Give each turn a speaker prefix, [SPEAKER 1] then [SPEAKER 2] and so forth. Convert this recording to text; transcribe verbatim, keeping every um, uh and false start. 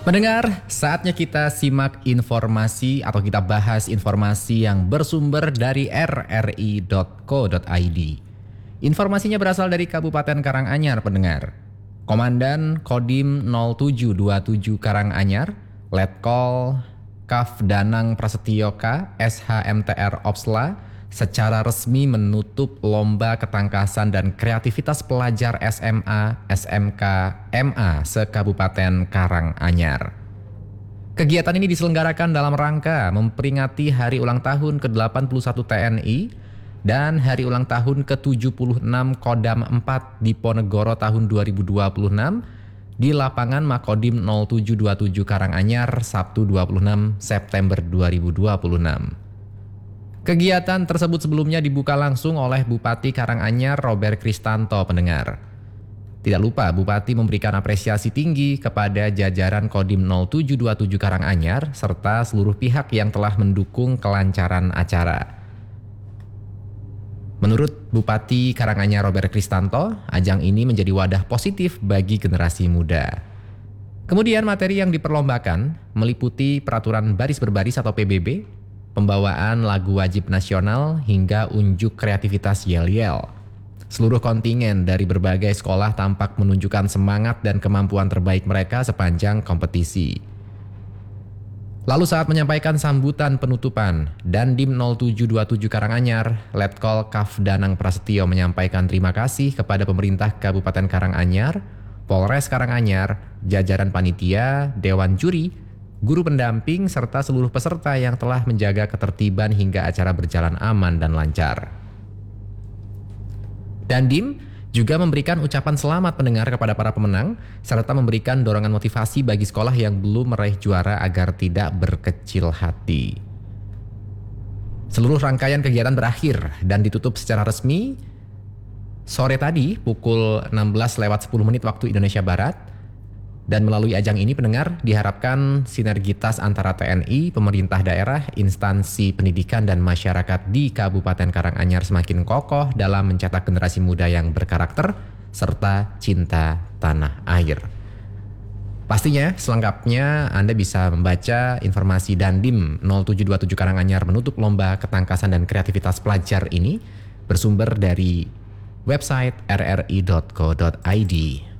[SPEAKER 1] Pendengar, saatnya kita simak informasi atau kita bahas informasi yang bersumber dari r r i dot co dot i d. Informasinya berasal dari Kabupaten Karanganyar, pendengar. Komandan Kodim nol tujuh dua tujuh Karanganyar, Letkol Kaf Danang Prasetyoka, S H M T R Opsla, secara resmi menutup lomba ketangkasan dan kreativitas pelajar S M A, S M K, M A se-Kabupaten Karanganyar. Kegiatan ini diselenggarakan dalam rangka memperingati Hari Ulang Tahun ke delapan puluh satu T N I dan Hari Ulang Tahun ke tujuh puluh enam Kodam empat Diponegoro tahun dua ribu dua puluh enam di lapangan Makodim nol tujuh dua tujuh Karanganyar Sabtu dua puluh enam September dua ribu dua puluh enam. Kegiatan tersebut sebelumnya dibuka langsung oleh Bupati Karanganyar Robert Kristanto, pendengar. Tidak lupa Bupati memberikan apresiasi tinggi kepada jajaran Kodim nol tujuh dua tujuh Karanganyar serta seluruh pihak yang telah mendukung kelancaran acara. Menurut Bupati Karanganyar Robert Kristanto, ajang ini menjadi wadah positif bagi generasi muda. Kemudian materi yang diperlombakan meliputi peraturan baris berbaris atau P B B, pembawaan lagu wajib nasional hingga unjuk kreativitas yel-yel. Seluruh kontingen dari berbagai sekolah tampak menunjukkan semangat dan kemampuan terbaik mereka sepanjang kompetisi. Lalu saat menyampaikan sambutan penutupan, Dandim nol tujuh dua tujuh Karanganyar, Letkol Kaf Danang Prasetyo menyampaikan terima kasih kepada pemerintah Kabupaten Karanganyar, Polres Karanganyar, jajaran panitia, dewan juri, guru pendamping, serta seluruh peserta yang telah menjaga ketertiban hingga acara berjalan aman dan lancar. Dandim juga memberikan ucapan selamat pendengar kepada para pemenang, serta memberikan dorongan motivasi bagi sekolah yang belum meraih juara agar tidak berkecil hati. Seluruh rangkaian kegiatan berakhir dan ditutup secara resmi sore tadi pukul enam belas lewat sepuluh menit waktu Indonesia Barat. Dan melalui ajang ini pendengar diharapkan sinergitas antara T N I, pemerintah daerah, instansi pendidikan dan masyarakat di Kabupaten Karanganyar semakin kokoh dalam mencetak generasi muda yang berkarakter serta cinta tanah air. Pastinya selengkapnya Anda bisa membaca informasi Dandim nol tujuh dua tujuh Karanganyar menutup lomba ketangkasan dan kreativitas pelajar ini bersumber dari website r r i dot co dot i d.